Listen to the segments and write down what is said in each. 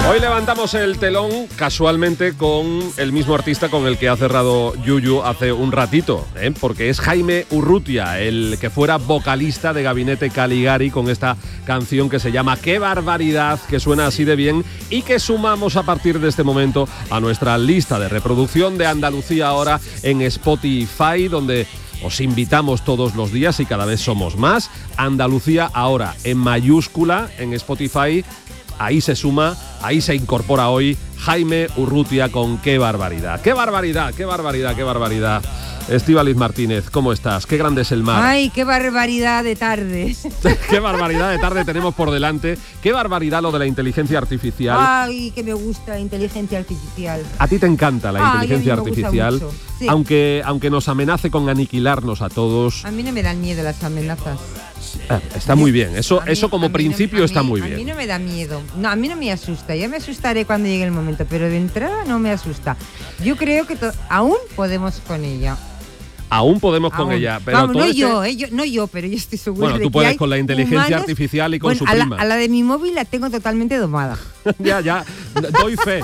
Hoy levantamos el telón casualmente con el mismo artista con el que ha cerrado Yuyu hace un ratito, porque es Jaime Urrutia, el que fuera vocalista de Gabinete Caligari, con esta canción que se llama Qué barbaridad, que suena así de bien y que sumamos a partir de este momento a nuestra lista de reproducción de Andalucía Ahora en Spotify, donde os invitamos todos los días y cada vez somos más. Andalucía Ahora en mayúscula en Spotify. Ahí se suma, ahí se incorpora hoy Jaime Urrutia con Qué barbaridad. ¡Qué barbaridad, qué barbaridad, qué barbaridad! Estíbaliz Martínez, ¿cómo estás? Qué grande es el mar. ¡Ay, qué barbaridad de tarde! ¡Qué barbaridad de tarde tenemos por delante! ¡Qué barbaridad lo de la inteligencia artificial! ¡Ay, que me gusta la inteligencia artificial! A ti te encanta la inteligencia artificial, sí. aunque nos amenace con aniquilarnos a todos. A mí no me dan miedo las amenazas. Está muy bien, eso como principio está muy bien. A mí no me da miedo, no, a mí no me asusta, ya me asustaré cuando llegue el momento, pero de entrada no me asusta. Yo creo que aún podemos con ella. Aún podemos con ella, pero vamos, no yo, pero yo estoy segura de que tú puedes hay con la inteligencia humanos, artificial y con su prima. A la de mi móvil la tengo totalmente domada. ya, doy fe.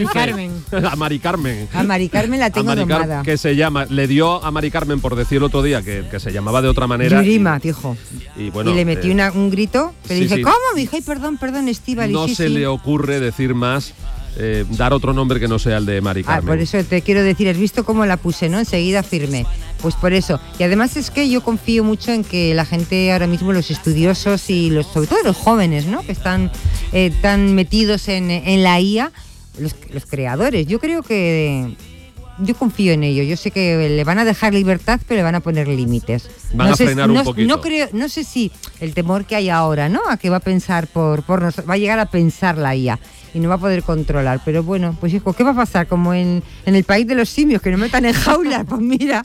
A Mari Carmen. A Mari Carmen la tengo domada. Que se llama, le dio a Mari Carmen por decir el otro día que se llamaba de otra manera. Yurima, dijo. Y le metí un grito, pero dije, ¿cómo? Me dije, ay, perdón, Estíbaliz. No se le ocurre decir más. Dar otro nombre que no sea el de Mari Carmen. Por eso te quiero decir, has visto cómo la puse, ¿no? Enseguida firme. Pues por eso. Y además es que yo confío mucho en que la gente ahora mismo, los estudiosos y sobre todo los jóvenes, ¿no? Que están tan metidos en la IA, los creadores. Yo creo que yo confío en ello. Yo sé que le van a dejar libertad, pero le van a poner límites. Van a frenar un poquito. No sé si el temor que hay ahora, ¿no? A que va a pensar por nosotros, va a llegar a pensar la IA y no va a poder controlar. Pero bueno, pues hijo, ¿qué va a pasar? Como en el país de los simios, que nos metan en jaulas, pues mira.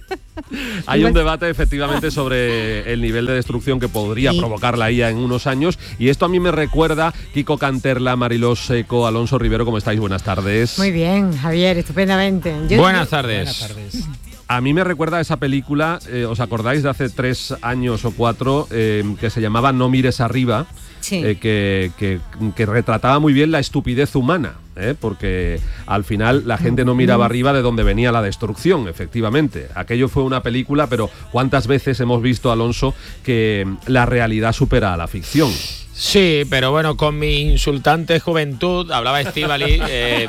Hay un debate efectivamente sobre el nivel de destrucción que podría provocar la IA en unos años, y esto a mí me recuerda Kiko Canterla, Mariló Seco, Alonso Rivero. ¿Cómo estáis? Buenas tardes. Muy bien, Javier, estupendamente. Buenas tardes. A mí me recuerda a esa película, ¿os acordáis? De hace 3 años o 4, que se llamaba No mires arriba, sí. Que retrataba muy bien la estupidez humana, porque al final la gente no miraba arriba de donde venía la destrucción, efectivamente. Aquello fue una película, pero ¿cuántas veces hemos visto, Alonso, que la realidad supera a la ficción? Sí, pero bueno, con mi insultante juventud, hablaba Estíbaliz,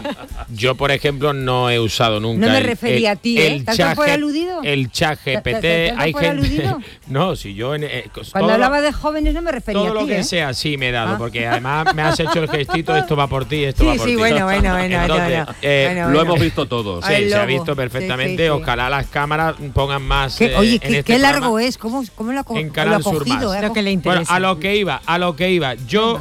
yo por ejemplo no he usado nunca. No me refería a ti, ¿Estás por aludido? El ChatGPT, hay gente. Aludido? No, si yo cuando hablaba de jóvenes no me refería a ti. Todo lo que sea, sí me he dado, porque además me has hecho el gestito, esto va por ti, esto va por ti. Sí, bueno. Entonces, lo hemos visto todos. Sí, se ha visto perfectamente. Sí. Ojalá las cámaras pongan más. Oye, qué largo es, ¿cómo lo ha cogido? Lo que le interesa. Bueno, a lo que iba. Yo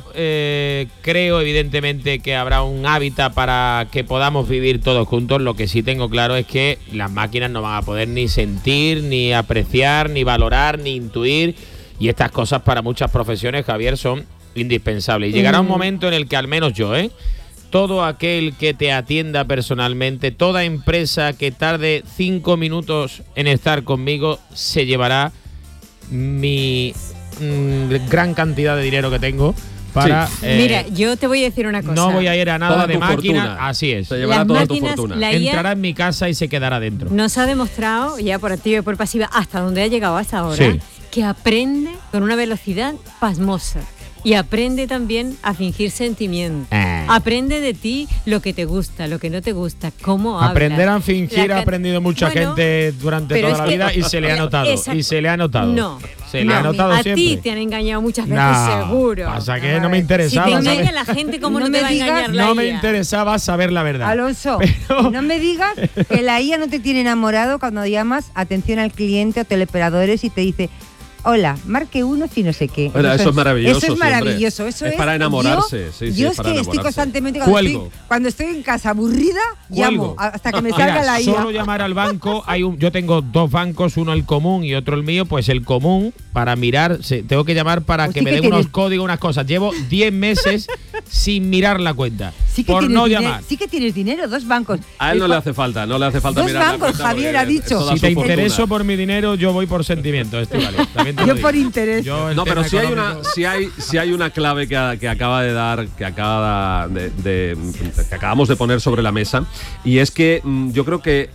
creo evidentemente que habrá un hábitat para que podamos vivir todos juntos. Lo que sí tengo claro es que las máquinas no van a poder ni sentir, ni apreciar, ni valorar, ni intuir, y estas cosas para muchas profesiones, Javier, son indispensables. Y llegará un momento en el que al menos yo, todo aquel que te atienda personalmente, toda empresa que tarde 5 minutos en estar conmigo, se llevará mi gran cantidad de dinero que tengo para... Mira, yo te voy a decir una cosa. No voy a ir a nada toda de máquina, así es. Se llevará toda tu fortuna. Entrará en mi casa y se quedará dentro. Nos ha demostrado, ya por activa y por pasiva, hasta donde ha llegado hasta ahora, que aprende con una velocidad pasmosa. Y aprende también a fingir sentimientos. Aprende de ti lo que te gusta, lo que no te gusta, cómo hablas. Aprender a fingir ha aprendido mucha gente durante toda la vida y se le ha notado. Exacto. Y se le ha notado. No. Se le ha notado a siempre. A ti te han engañado muchas veces, seguro. Pasa que no me interesaba. Si te engaña la gente, ¿cómo no te va a engañar la IA? No me interesaba saber la verdad. Alonso, no me digas que la IA no te tiene enamorado cuando llamas atención al cliente o teleoperadores y te dice: hola, marque 1 si no sé qué. Bueno, eso es maravilloso. Eso es maravilloso. Eso es para enamorarse. Yo es que estoy constantemente, cuando estoy en casa aburrida, llamo hasta que me salga la IA. Solo llamar al banco. Yo tengo 2 bancos, uno el común y otro el mío. Pues el común, para mirar, tengo que llamar para que me den unos códigos, unas cosas. Llevo 10 meses sin mirar la cuenta. sí que por tienes no dinero, llamar. sí que tienes dinero, 2 bancos. A él no le hace falta Dos mirar bancos, la cuenta Javier porque ha dicho. es toda Si su te fortuna. intereso por mi dinero, yo voy por sentimiento, Estíbaliz. Yo por interés. No, pero sí hay una clave que acaba de dar, que acabamos de poner sobre la mesa, y es que yo creo que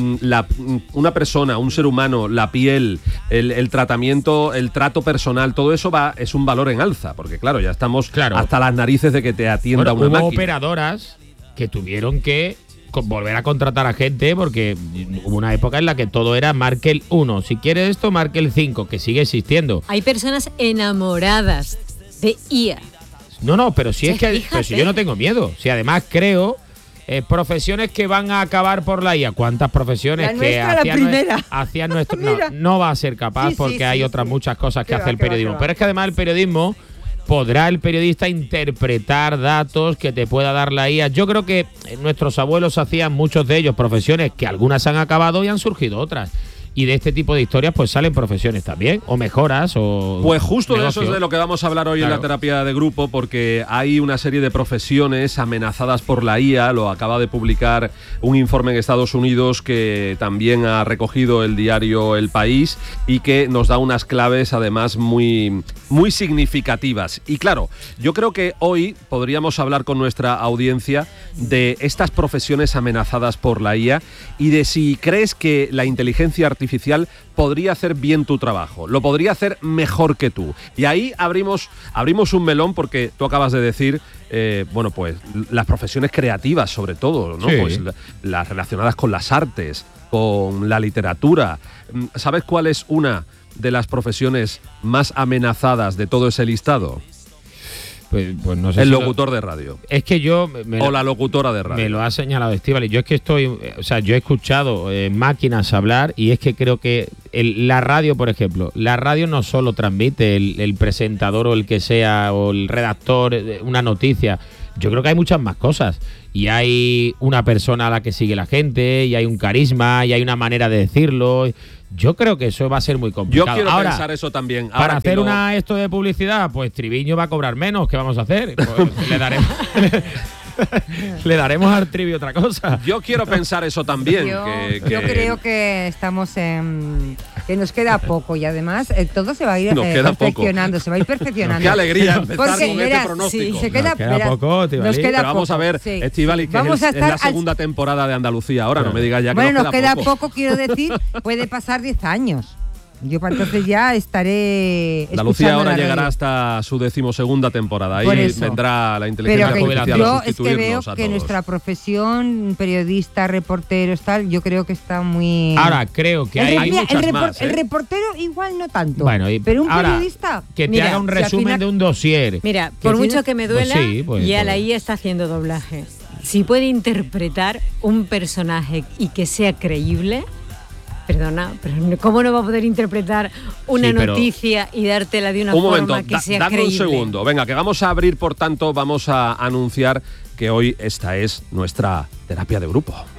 una persona, un ser humano, la piel, el tratamiento, el trato personal, todo eso es un valor en alza, porque claro, ya estamos hasta las narices de que te atienda una hubo máquina. operadoras que tuvieron que volver a contratar a gente porque hubo una época en la que todo era marque el 1. Si quieres esto, marque el 5, que sigue existiendo. Hay personas enamoradas de IA. No, pero si es que fíjate. pero si yo no tengo miedo. Si además creo profesiones que van a acabar por la IA. ¿Cuántas profesiones La que nuestra, hacían nuestro Mira. no va a ser capaz porque hay otras muchas cosas que hace el periodismo. Pero es que además el periodismo podrá el periodista interpretar datos que te pueda dar la IA. Yo creo que nuestros abuelos hacían, muchos de ellos, profesiones que algunas han acabado y han surgido otras. Y de este tipo de historias pues salen profesiones también, o mejoras, o Pues justo negocio. de eso es de lo que vamos a hablar hoy en la terapia de grupo, porque hay una serie de profesiones amenazadas por la IA. Lo acaba de publicar un informe en Estados Unidos que también ha recogido el diario El País y que nos da unas claves además muy, muy significativas. Y claro, yo creo que hoy podríamos hablar con nuestra audiencia de estas profesiones amenazadas por la IA y de si crees que la inteligencia artificial podría hacer bien tu trabajo, lo podría hacer mejor que tú. Y ahí abrimos un melón, porque tú acabas de decir, pues las profesiones creativas sobre todo, ¿no? Sí. Pues las relacionadas con las artes, con la literatura. ¿Sabes cuál es una de las profesiones más amenazadas de todo ese listado? Pues no sé el si locutor de radio. Es que yo... o la locutora de radio. Me lo ha señalado Estíbaliz. Yo es que yo he escuchado máquinas hablar y es que creo que la radio, por ejemplo, la radio no solo transmite el presentador o el que sea, o el redactor, una noticia. Yo creo que hay muchas más cosas. Y hay una persona a la que sigue la gente, y hay un carisma, y hay una manera de decirlo. Yo creo que eso va a ser muy complicado. Yo quiero ahora, pensar eso también. Para ahora hacer esto de publicidad, pues Triviño va a cobrar menos. ¿Qué vamos a hacer? Pues le daremos al Trivi otra cosa. Yo quiero pensar eso también. Yo creo que estamos que nos queda poco, y además todo se va a ir perfeccionando, se va a ir perfeccionando. Qué alegría empezar porque, con este pronóstico. Sí, nos queda poco, nos queda Pero vamos a ver, Estíbaliz, que es la segunda temporada de Andalucía. Ahora no me digas ya que nos queda poco, quiero decir, puede pasar 10 años. Yo para entonces ya estaré. Andalucía ahora llegará hasta su 12ª temporada. Ahí vendrá la inteligencia artificial a sustituirnos. Yo es que veo que nuestra profesión, periodista, reporteros, tal, yo creo que está muy. Ahora creo que hay muchas más. El reportero igual no tanto. Bueno, pero un periodista. Que te haga un resumen de un dossier. Mira, por mucho que me duela, pues ya la IA está haciendo doblaje. Si puede interpretar un personaje y que sea creíble. Perdona, pero ¿cómo no va a poder interpretar una noticia y dártela de una forma que sea creíble? Un segundo. Venga, que vamos a abrir, por tanto, vamos a anunciar que hoy esta es nuestra terapia de grupo.